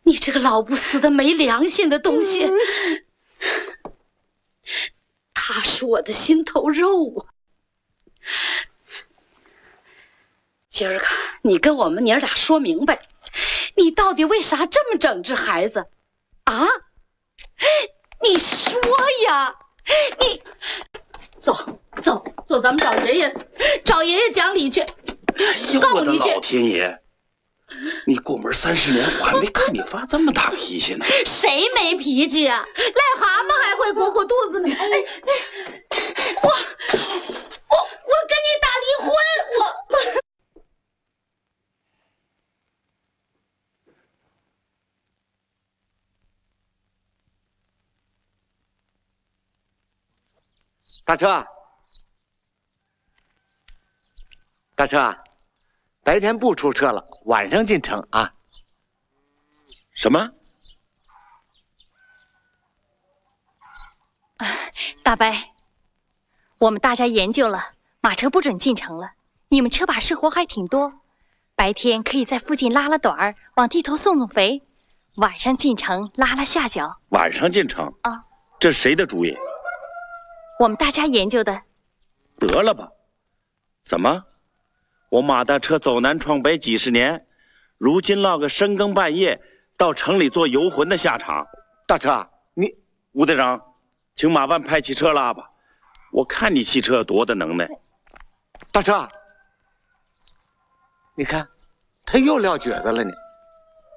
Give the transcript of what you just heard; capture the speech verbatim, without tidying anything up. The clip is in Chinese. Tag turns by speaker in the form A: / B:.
A: 你这个老不死的、没良心的东西！他是我的心头肉啊！今儿个你跟我们娘俩说明白，你到底为啥这么整治孩子？啊？你说呀！你走走走，咱们找爷爷，找爷爷讲理去。
B: 哎呦，我的老天爷！你过门三十年，我还没看你发这么大脾气呢。
A: 谁没脾气呀、啊？癞蛤蟆还会鼓鼓肚子呢。哎哎，我我我跟你打离婚，我。
C: 大车，大车，白天不出车了，晚上进城啊。
B: 什么？
D: 大伯，我们大家研究了，马车不准进城了。你们车把式活还挺多，白天可以在附近拉拉短儿，往地头送送肥，晚上进城拉拉下脚。
B: 晚上进城
D: 啊？
B: 这是谁的主意？
D: 我们大家研究的。
B: 得了吧，怎么？我马大车走南闯北几十年，如今落个深更半夜到城里做游魂的下场。
C: 大车，你
B: 吴队长，请马办派汽车拉吧。我看你汽车有多大能耐。
C: 大车，你看，他又撂蹶子了你。